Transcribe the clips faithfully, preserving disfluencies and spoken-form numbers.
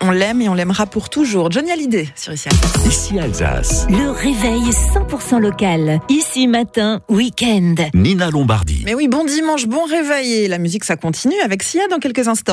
On l'aime et on l'aimera pour toujours. Johnny Hallyday sur Ici Alsace. Ici Alsace. Le réveil cent pour cent local. Ici matin, week-end. Nina Lombardi. Mais oui, bon dimanche, bon réveil. Et la musique, ça continue avec Sia dans quelques instants.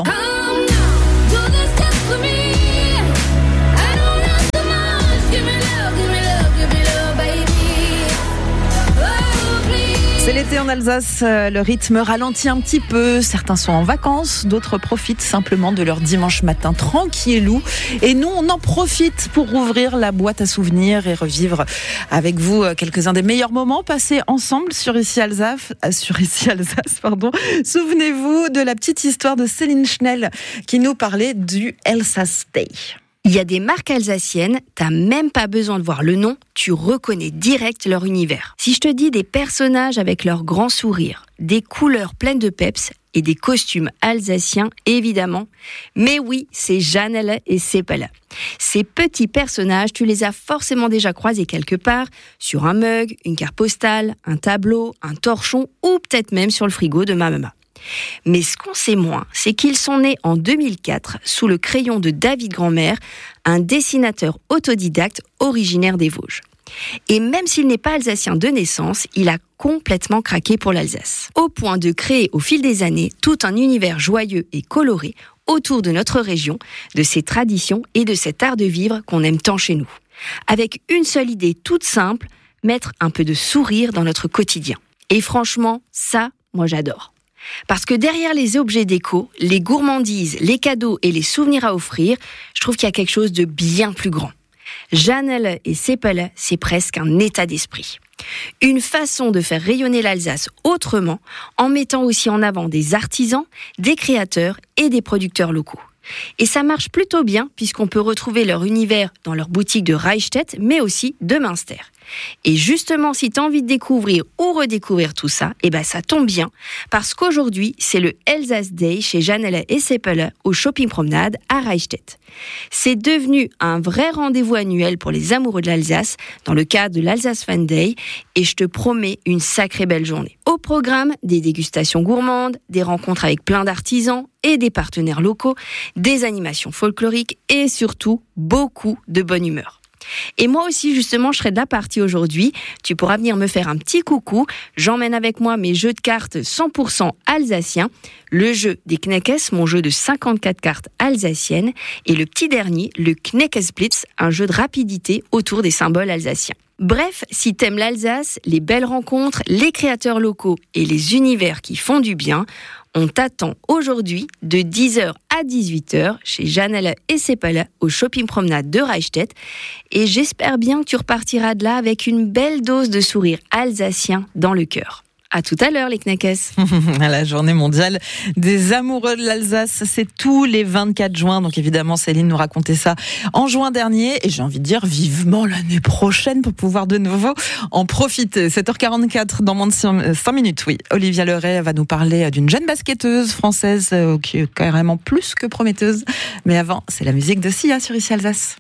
C'est l'été en Alsace, le rythme ralentit un petit peu, certains sont en vacances, d'autres profitent simplement de leur dimanche matin tranquillou. Et nous, on en profite pour ouvrir la boîte à souvenirs et revivre avec vous quelques-uns des meilleurs moments passés ensemble sur Ici Alsace. Sur Ici Alsace, pardon. Souvenez-vous de la petite histoire de Céline Schnell qui nous parlait du Alsace Day. Il y a des marques alsaciennes, t'as même pas besoin de voir le nom, tu reconnais direct leur univers. Si je te dis des personnages avec leur grand sourire, des couleurs pleines de peps et des costumes alsaciens, évidemment, mais oui, c'est Janelle et Seppele. Ces petits personnages, tu les as forcément déjà croisés quelque part, sur un mug, une carte postale, un tableau, un torchon ou peut-être même sur le frigo de ma maman. Mais ce qu'on sait moins, c'est qu'ils sont nés en deux mille quatre sous le crayon de David Grandmère, un dessinateur autodidacte originaire des Vosges. Et même s'il n'est pas alsacien de naissance, il a complètement craqué pour l'Alsace. Au point de créer au fil des années tout un univers joyeux et coloré autour de notre région, de ses traditions et de cet art de vivre qu'on aime tant chez nous. Avec une seule idée toute simple, mettre un peu de sourire dans notre quotidien. Et franchement, ça, moi j'adore. Parce que derrière les objets déco, les gourmandises, les cadeaux et les souvenirs à offrir, je trouve qu'il y a quelque chose de bien plus grand. Janelle et Seppele, c'est presque un état d'esprit. Une façon de faire rayonner l'Alsace autrement, en mettant aussi en avant des artisans, des créateurs et des producteurs locaux. Et ça marche plutôt bien, puisqu'on peut retrouver leur univers dans leur boutique de Reichstedt, mais aussi de Münster. Et justement, si tu as envie de découvrir ou redécouvrir tout ça, eh ben ça tombe bien, parce qu'aujourd'hui, c'est le Alsace Day chez Janelle et Seppele au Shopping Promenade à Reichstedt. C'est devenu un vrai rendez-vous annuel pour les amoureux de l'Alsace, dans le cadre de l'Alsace Fan Day, et je te promets une sacrée belle journée. Au programme, des dégustations gourmandes, des rencontres avec plein d'artisans et des partenaires locaux, des animations folkloriques et surtout, beaucoup de bonne humeur. Et moi aussi, justement, je serai de la partie aujourd'hui. Tu pourras venir me faire un petit coucou. J'emmène avec moi mes jeux de cartes cent pour cent alsaciens, le jeu des Kneckes, mon jeu de cinquante-quatre cartes alsaciennes, et le petit dernier, le Kneckesblitz, un jeu de rapidité autour des symboles alsaciens. Bref, si t'aimes l'Alsace, les belles rencontres, les créateurs locaux et les univers qui font du bien, on t'attend aujourd'hui de dix heures à dix-huit heures chez Janelle et Seppele au Shopping Promenade de Reichstedt. Et j'espère bien que tu repartiras de là avec une belle dose de sourire alsacien dans le cœur. À tout à l'heure, les Kneckes. À la journée mondiale des amoureux de l'Alsace, c'est tous les vingt-quatre juin. Donc évidemment, Céline nous racontait ça en juin dernier. Et j'ai envie de dire vivement l'année prochaine pour pouvoir de nouveau en profiter. sept heures quarante-quatre, dans moins de cinq minutes, oui. Olivia Leray va nous parler d'une jeune basketteuse française qui est carrément plus que prometteuse. Mais avant, c'est la musique de Sia sur Ici Alsace.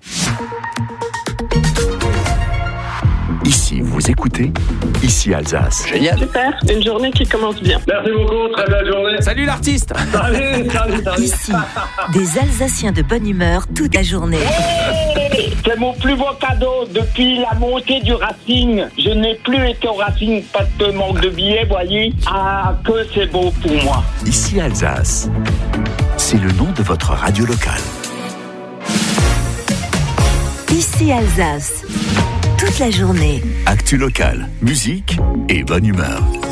Ici, vous écoutez Ici Alsace. Génial. Super, une journée qui commence bien. Merci beaucoup, très belle journée. Salut l'artiste. Salut, salut, salut. Ici, des Alsaciens de bonne humeur toute la journée. Hey, c'est mon plus beau cadeau depuis la montée du Racing. Je n'ai plus été au Racing parce que manque de billets, voyez. Ah, que c'est beau pour moi. Ici Alsace, c'est le nom de votre radio locale. Ici Alsace, toute la journée. Actu locale, musique et bonne humeur.